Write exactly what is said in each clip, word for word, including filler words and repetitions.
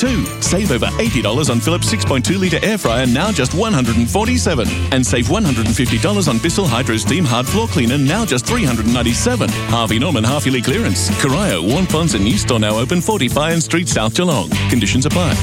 Two, save over eighty dollars on Philips six point two litre air fryer, now just one hundred forty-seven dollars. And save one hundred fifty dollars on Bissell Hydro Steam Hard Floor Cleaner, now just three hundred ninety-seven dollars. Harvey Norman half-yearly clearance. Corio, Warn Ponds and new store now open, forty Fyan Street, South Geelong. Conditions apply.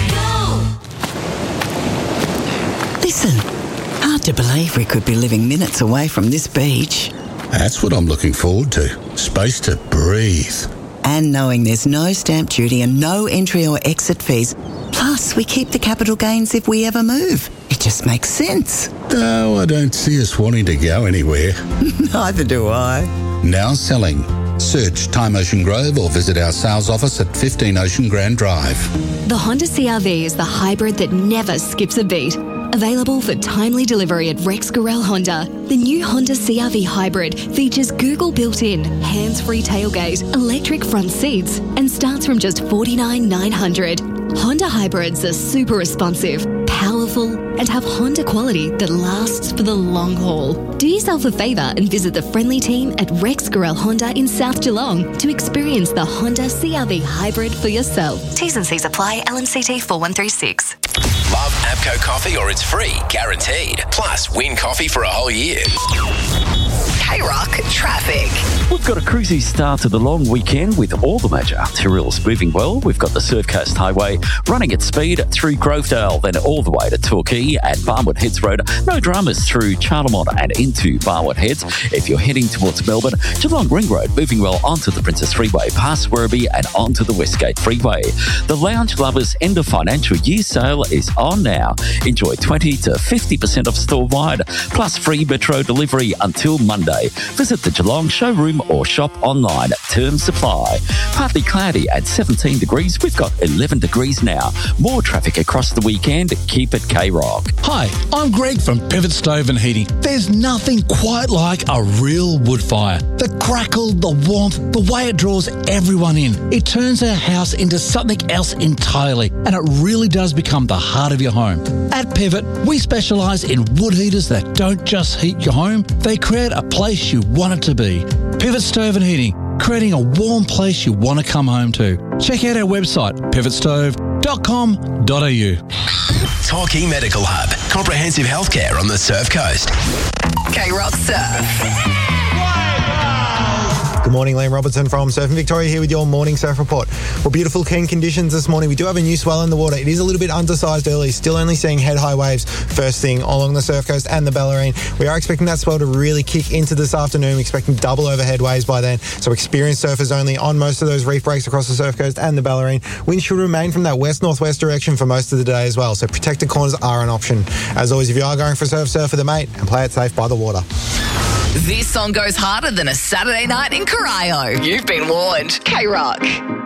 Listen, hard to believe we could be living minutes away from this beach. That's what I'm looking forward to. Space to breathe. And knowing there's no stamp duty and no entry or exit fees. Plus, we keep the capital gains if we ever move. It just makes sense. No, I don't see us wanting to go anywhere. Neither do I. Now selling. Search Time Ocean Grove or visit our sales office at fifteen Ocean Grand Drive. The Honda C R V is the hybrid that never skips a beat. Available for timely delivery at Rex Gorell Honda. The new Honda C R V Hybrid features Google built-in, hands-free tailgate, electric front seats, and starts from just forty-nine thousand nine hundred dollars. Honda hybrids are super responsive, powerful, and have Honda quality that lasts for the long haul. Do yourself a favour and visit the friendly team at Rex Gorell Honda in South Geelong to experience the Honda C R V Hybrid for yourself. T's and C's apply. L M C T four one three six. Love APCO coffee or it's free, guaranteed. Plus, win coffee for a whole year. K-Rock traffic. We've got a cruisy start to the long weekend with all the major arterials moving well. We've got the Surf Coast Highway running at speed through Grovedale, then all the way to Torquay and Barwood Heads Road. No dramas through Charlemont and into Barwood Heads. If you're heading towards Melbourne, Geelong Ring Road moving well onto the Princess Freeway, past Werribee and onto the Westgate Freeway. The Lounge Lovers end of financial year sale is on now. Enjoy twenty to fifty percent off store-wide, plus free metro delivery until Monday. Visit the Geelong showroom or shop online. Term supply. Partly cloudy at seventeen degrees. We've got eleven degrees now. More traffic across the weekend. Keep it K-Rock. Hi, I'm Greg from Pivot Stove and Heating. There's nothing quite like a real wood fire. The crackle, the warmth, the way it draws everyone in. It turns our house into something else entirely, and it really does become the heart of your home. At Pivot, we specialise in wood heaters that don't just heat your home, they create a place you want it to be. Pivot Stove and Heating, creating a warm place you want to come home to. Check out our website, pivot stove dot com dot a u. Torquay Medical Hub. Comprehensive healthcare on the Surf Coast. K-Rock Surf. Good morning, Liam Robertson from Surfing Victoria here with your morning surf report. Well, beautiful keen conditions this morning. We do have a new swell in the water. It is a little bit undersized early, still only seeing head-high waves first thing along the Surf Coast and the Bellarine. We are expecting that swell to really kick into this afternoon. We're expecting double overhead waves by then, so experienced surfers only on most of those reef breaks across the Surf Coast and the Bellarine. Wind should remain from that west-northwest direction for most of the day as well, so protected corners are an option. As always, if you are going for surf, surf with a mate and play it safe by the water. This song goes harder than a Saturday night in Corio. You've been warned. K-Rock.